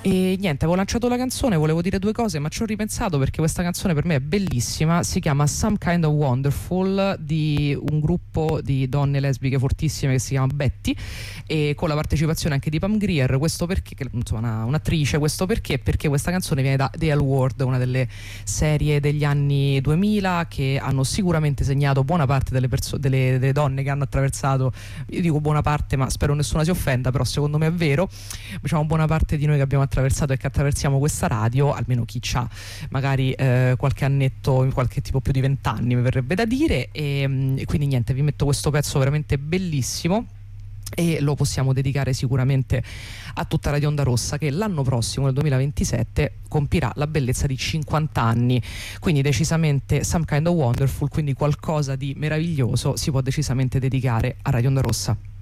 E niente, avevo lanciato la canzone, volevo dire due cose, ma ci ho ripensato perché questa canzone per me è bellissima. Si chiama Some Kind of Wonderful, di un gruppo di donne lesbiche fortissime che si chiama Betty, e con la partecipazione anche di Pam Grier. Questo perché, insomma, un'attrice. Questo perché questa canzone viene da The L Word, una delle serie degli anni 2000 che hanno sicuramente segnato buona parte delle donne che hanno attraversato, io dico buona parte ma spero nessuna si offenda, però secondo me è vero, diciamo buona parte di noi che abbiamo attraversato e che attraversiamo questa radio, almeno chi c'ha magari qualche annetto, qualche tipo più di 20 anni mi verrebbe da dire, e quindi niente, vi metto questo pezzo veramente bellissimo e lo possiamo dedicare sicuramente a tutta Radio Onda Rossa, che l'anno prossimo, nel 2027, compirà la bellezza di 50 anni, quindi decisamente Some Kind of Wonderful, quindi qualcosa di meraviglioso si può decisamente dedicare a Radio Onda Rossa.